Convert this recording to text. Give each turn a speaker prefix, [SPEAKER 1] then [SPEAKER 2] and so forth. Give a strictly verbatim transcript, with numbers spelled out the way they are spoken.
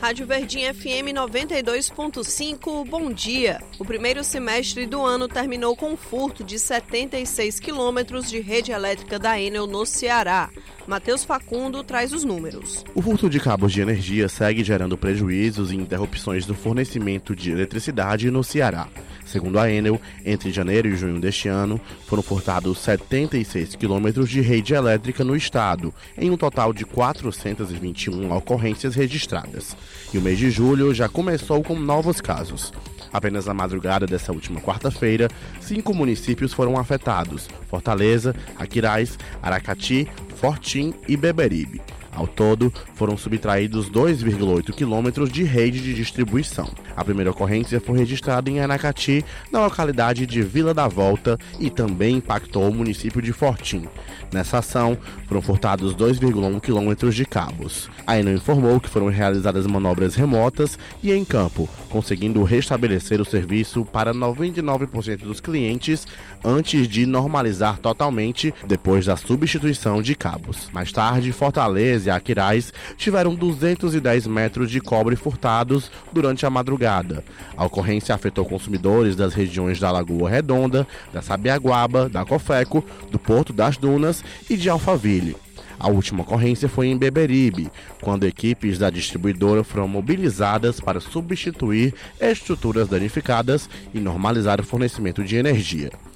[SPEAKER 1] Rádio Verdinha F M noventa e dois ponto cinco, bom dia. O primeiro semestre do ano terminou com um furto de setenta e seis quilômetros de rede elétrica da Enel no Ceará. Matheus Facundo traz os números.
[SPEAKER 2] O furto de cabos de energia segue gerando prejuízos e interrupções do fornecimento de eletricidade no Ceará. Segundo a Enel, entre janeiro e junho deste ano, foram furtados setenta e seis quilômetros de rede elétrica no estado, em um total de quatrocentas e vinte e uma ocorrências registradas. E o mês de julho já começou com novos casos. Apenas na madrugada dessa última quarta-feira, cinco municípios foram afetados: Fortaleza, Aquiraz, Aracati, Fortim e Beberibe. Ao todo, foram subtraídos dois vírgula oito quilômetros de rede de distribuição. A primeira ocorrência foi registrada em Aracati, na localidade de Vila da Volta, e também impactou o município de Fortim. Nessa ação, foram furtados dois vírgula um quilômetros de cabos. A Enel informou que foram realizadas manobras remotas e em campo, conseguindo restabelecer o serviço para noventa e nove por cento dos clientes antes de normalizar totalmente depois da substituição de cabos. Mais tarde, Fortaleza e Aquiraz tiveram duzentos e dez metros de cobre furtados durante a madrugada. A ocorrência afetou consumidores das regiões da Lagoa Redonda, da Sabiaguaba, da Cofeco, do Porto das Dunas e de Alphaville. A última ocorrência foi em Beberibe, quando equipes da distribuidora foram mobilizadas para substituir estruturas danificadas e normalizar o fornecimento de energia.